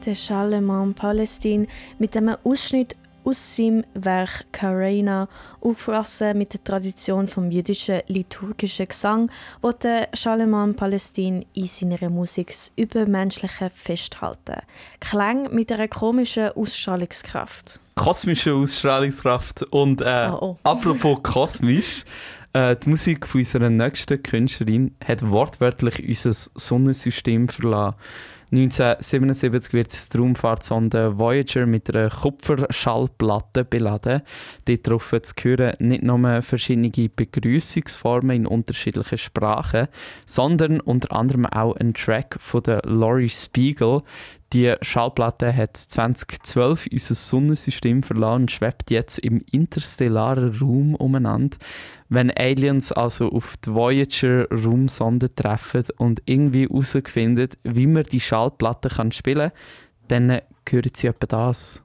Der Charlemagne Palestine mit einem Ausschnitt aus seinem Werk Karena, aufgewachsen mit der Tradition vom jüdischen liturgischen Gesang, wo der Charlemagne Palestine in seiner Musik das Übermenschliche festhalten. Klang mit einer komischen Ausstrahlungskraft. Kosmische Ausstrahlungskraft. Und apropos kosmisch, die Musik von unserer nächsten Künstlerin hat wortwörtlich unser Sonnensystem verlassen. 1977 wird die Raumfahrtsonde Voyager mit einer Kupferschallplatte beladen. Dort drauf zu hören nicht nur verschiedene Begrüßungsformen in unterschiedlichen Sprachen, sondern unter anderem auch ein Track von der Laurie Spiegel. Die Schallplatte hat 2012 unser Sonnensystem verlassen und schwebt jetzt im interstellaren Raum umeinander. Wenn Aliens also auf die Voyager-Raumsonde treffen und irgendwie herausfinden, wie man die Schallplatte spielen kann, dann hören sie etwa das.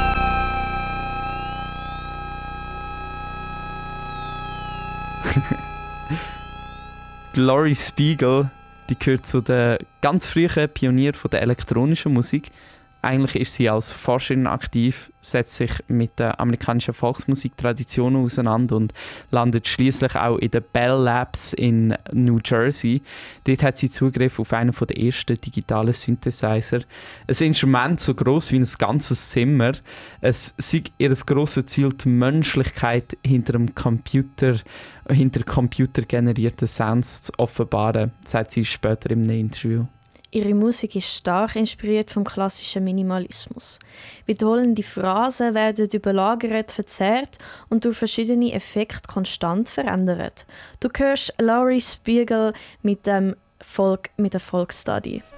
Laurie Spiegel, die gehört zu den ganz frühen Pionieren der elektronischen Musik. Eigentlich ist sie als Forscherin aktiv, setzt sich mit der amerikanischen Volksmusiktradition auseinander und landet schließlich auch in den Bell Labs in New Jersey. Dort hat sie Zugriff auf einen der ersten digitalen Synthesizer. Ein Instrument so gross wie ein ganzes Zimmer. Es sei ihr grosses Ziel, die Menschlichkeit hinter computergenerierten Sounds zu offenbaren, sagt sie später im Interview. Ihre Musik ist stark inspiriert vom klassischen Minimalismus. Wiederholende Phrasen werden überlagert, verzerrt und durch verschiedene Effekte konstant verändert. Du hörst Laurie Spiegel mit der Folk Study.